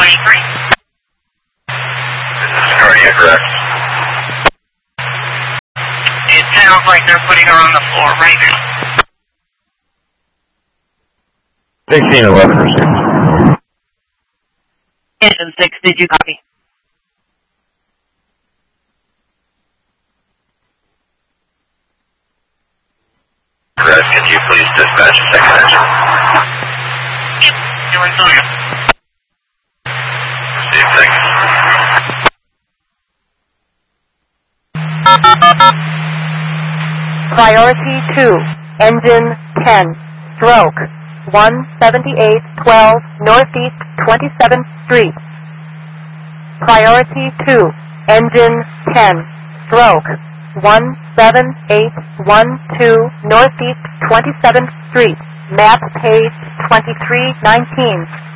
cardiac arrest. It sounds like they're putting her on the floor right now. 1611 received. Engine 6, did you copy? Correct. Can you please dispatch a second engine? Yep, doing fine. Received, thanks. Priority 2, engine 10, stroke 17812 Northeast 27th Street. Priority 2, engine 10, stroke 17812 Northeast 27th Street, map page 2319.